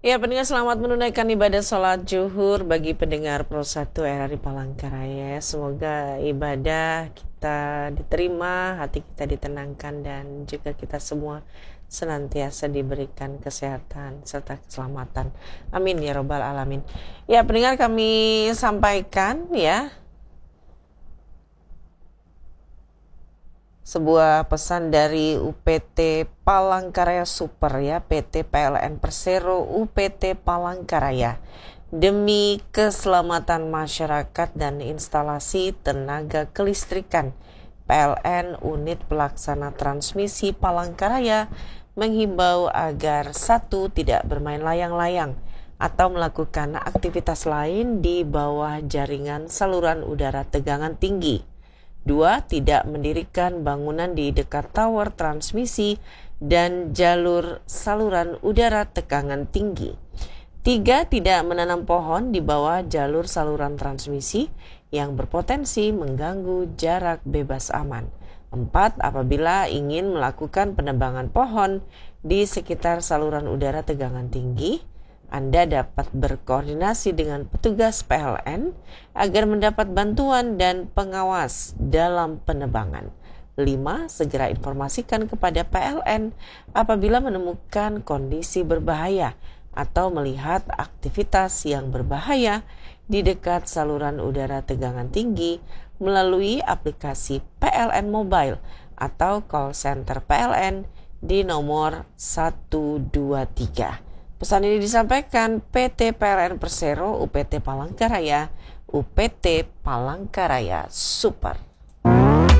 Ya, pendengar selamat menunaikan ibadah sholat zuhur bagi pendengar Pro 1 RRI Palangkaraya. Semoga ibadah kita diterima, hati kita ditenangkan, dan juga kita semua senantiasa diberikan kesehatan serta keselamatan. Amin ya robbal alamin. Ya, pendengar, kami sampaikan ya sebuah pesan dari UPT Palangkaraya Super ya, PT PLN Persero UPT Palangkaraya. Demi keselamatan masyarakat dan instalasi tenaga kelistrikan, PLN Unit Pelaksana Transmisi Palangkaraya menghimbau agar satu, tidak bermain layang-layang atau melakukan aktivitas lain di bawah jaringan saluran udara tegangan tinggi. 2. Tidak mendirikan bangunan di dekat tower transmisi dan jalur saluran udara tegangan tinggi. 3. Tidak menanam pohon di bawah jalur saluran transmisi yang berpotensi mengganggu jarak bebas aman. 4. Apabila ingin melakukan penebangan pohon di sekitar saluran udara tegangan tinggi, Anda dapat berkoordinasi dengan petugas PLN agar mendapat bantuan dan pengawas dalam penebangan. 5. Segera informasikan kepada PLN apabila menemukan kondisi berbahaya atau melihat aktivitas yang berbahaya di dekat saluran udara tegangan tinggi melalui aplikasi PLN Mobile atau call center PLN di nomor 123. Pesan ini disampaikan PT PLN Persero UPT Palangkaraya, UPT Palangkaraya Super.